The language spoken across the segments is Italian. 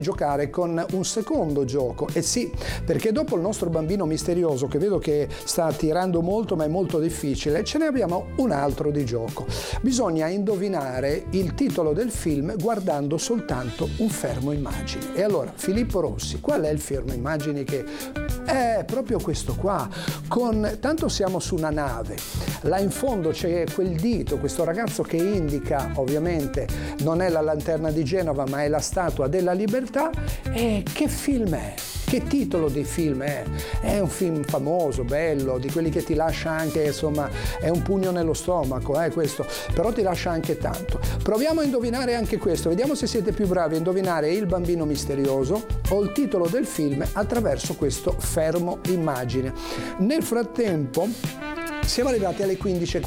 giocare con un secondo gioco. E sì, perché dopo il nostro bambino misterioso, che vedo che sta attirando molto ma è molto difficile, ce ne abbiamo un altro di gioco. Bisogna indovinare il titolo del film guardando soltanto un fermo immagine. E allora, Filippo Rossi, qual è il fermo immagini che è proprio questo qua? Tanto siamo su una nave, là in fondo c'è quel dito, questo ragazzo che indica, ovviamente non è la lanterna di Genova ma è la Statua della Libertà. E che film è? Che titolo di film è? È un film famoso, bello, di quelli che ti lascia anche, insomma, è un pugno nello stomaco, questo, però ti lascia anche tanto. Proviamo a indovinare anche questo, vediamo se siete più bravi a indovinare il bambino misterioso o il titolo del film attraverso questo fermo immagine. Nel frattempo siamo arrivati alle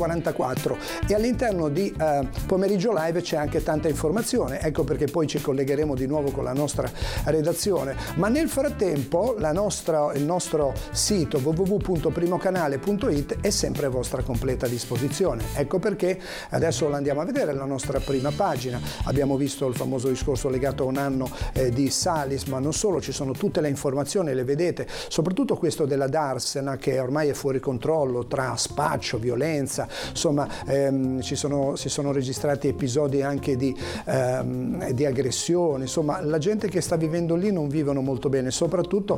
15:44 e all'interno di Pomeriggio Live c'è anche tanta informazione, ecco perché poi ci collegheremo di nuovo con la nostra redazione, ma nel frattempo il nostro sito www.primocanale.it è sempre a vostra completa disposizione. Ecco perché adesso lo andiamo a vedere la nostra prima pagina. Abbiamo visto il famoso discorso legato a un anno di Salis, ma non solo, ci sono tutte le informazioni, le vedete, soprattutto questo della Darsena che ormai è fuori controllo tra spaccio, violenza, insomma si sono registrati episodi anche di aggressione, insomma la gente che sta vivendo lì non vivono molto bene, soprattutto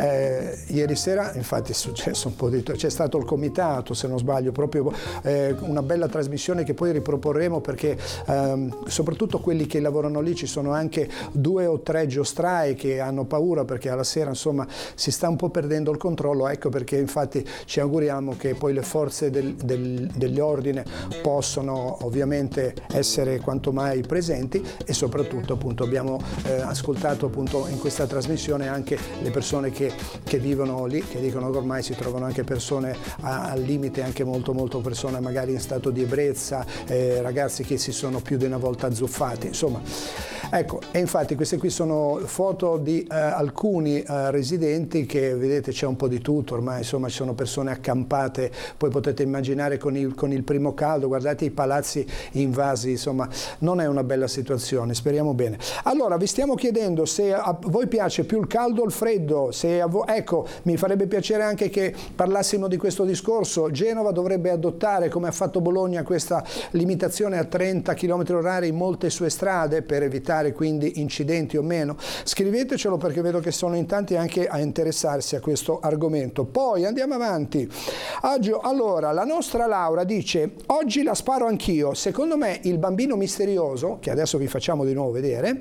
ieri sera infatti è successo un po' c'è stato il comitato, se non sbaglio, proprio una bella trasmissione che poi riproporremo perché soprattutto quelli che lavorano lì, ci sono anche 2 o 3 giostrai che hanno paura perché alla sera insomma si sta un po' perdendo il controllo, ecco perché infatti ci auguriamo che poi le forze dell'ordine possono ovviamente essere quanto mai presenti e soprattutto appunto abbiamo ascoltato appunto in questa trasmissione anche le persone che vivono lì, che dicono che ormai si trovano anche persone al limite, anche molto persone magari in stato di ebbrezza, ragazzi che si sono più di una volta azzuffati, insomma. Ecco, e infatti queste qui sono foto di alcuni residenti che vedete c'è un po' di tutto ormai, insomma ci sono persone accampate, poi potete immaginare con il primo caldo, guardate i palazzi invasi, insomma non è una bella situazione, speriamo bene. Allora vi stiamo chiedendo se a voi piace più il caldo o il freddo, ecco mi farebbe piacere anche che parlassimo di questo discorso. Genova dovrebbe adottare, come ha fatto Bologna, questa limitazione a 30 km/h in molte sue strade per evitare quindi incidenti o meno. Scrivetecelo perché vedo che sono in tanti anche a interessarsi a questo argomento. Poi andiamo avanti. Allora, la nostra Laura dice: oggi la sparo anch'io. Secondo me il bambino misterioso, che adesso vi facciamo di nuovo vedere,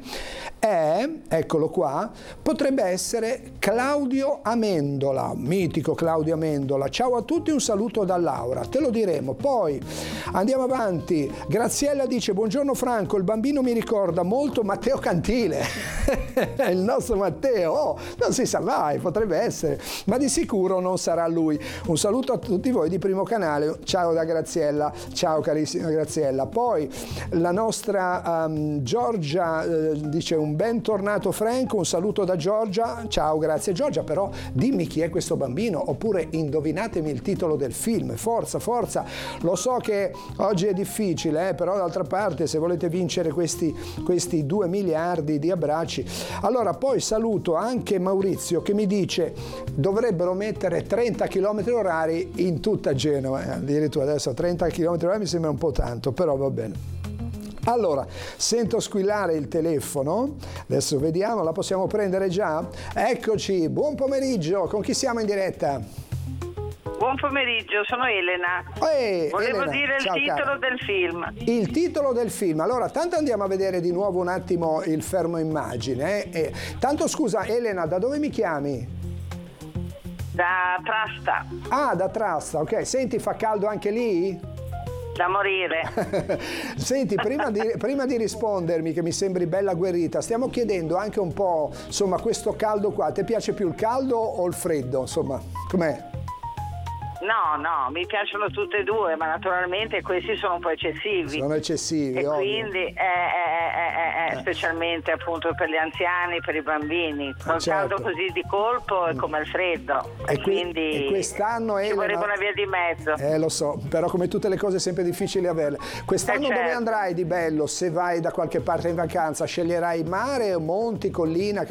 eccolo qua, potrebbe essere Claudio Amendola, mitico Claudio Amendola. Ciao a tutti, un saluto da Laura, te lo diremo. Poi andiamo avanti. Graziella dice: buongiorno Franco, il bambino mi ricorda molto Matteo Cantile. Il nostro Matteo, non si sa mai, potrebbe essere, ma di sicuro non sarà lui. Un saluto a tutti voi di Primo Canale, ciao da Graziella, ciao carissima Graziella. Poi la nostra Giorgia dice: un bentornato Franco, un saluto da Giorgia, ciao, grazie Giorgia, però dimmi chi è questo bambino, oppure indovinatemi il titolo del film, forza, lo so che oggi è difficile, però d'altra parte se volete vincere questi 2 miliardi di abbracci. Allora poi saluto anche Maurizio che mi dice: dovrebbero mettere 30 km/h in tutta Genova, addirittura adesso 30 km/h mi sembra un po' tanto, però va bene. Allora, sento squillare il telefono, adesso vediamo, la possiamo prendere già? Eccoci, buon pomeriggio, con chi siamo in diretta? Buon pomeriggio, sono Elena. Volevo Elena, dire il titolo del film. Il titolo del film, allora tanto andiamo a vedere di nuovo un attimo il fermo immagine. Tanto scusa Elena, da dove mi chiami? Da Trasta. Ah, da Trasta, ok. Senti, fa caldo anche lì? Da morire. Senti, prima di rispondermi, che mi sembri bella agguerrita, stiamo chiedendo anche un po', insomma, questo caldo qua, ti piace più il caldo o il freddo, insomma, com'è? No, mi piacciono tutte e due, ma naturalmente questi sono un po' eccessivi. Sono eccessivi, e ovvio. Quindi specialmente appunto per gli anziani, per i bambini. Col caldo così di colpo è come il freddo. E quindi quest'anno ci vorrebbe una via di mezzo. Lo so, però come tutte le cose è sempre difficile averle. Quest'anno dove andrai di bello? Se vai da qualche parte in vacanza, sceglierai mare, monti, collina?